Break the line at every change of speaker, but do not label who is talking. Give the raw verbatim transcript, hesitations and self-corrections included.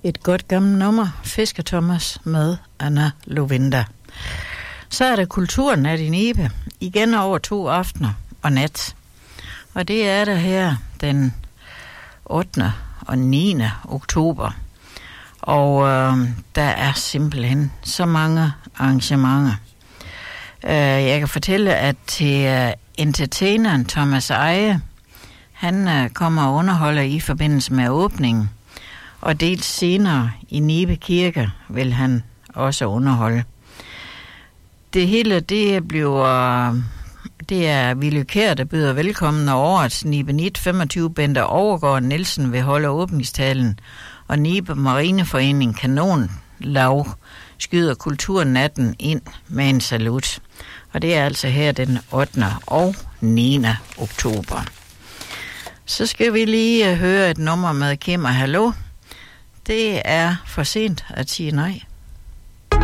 Et godt gammelt nummer, Fisker Thomas med Anna Lovinda. Så er der Kulturnat i Nibe, igen over to aftener og nat. Og det er der her den ottende og niende oktober. Og øh, der er simpelthen så mange arrangementer. Uh, jeg kan fortælle, at til uh, entertaineren Thomas Eje, han uh, kommer og underholder i forbindelse med åbningen. Og dels senere i Nibe Kirke vil han også underholde. Det hele, det bliver, det er Willy Kjær, der byder velkommen, og årets Nibe Nit femogtyve Bente Overgaard Nielsen vil holde åbningstalen, og Nibe Marineforening Kanonlav skyder kulturnatten ind med en salut. Og det er altså her den ottende og niende oktober. Så skal vi lige høre et nummer med Kim og Hallo. Det er for sent at sige nej.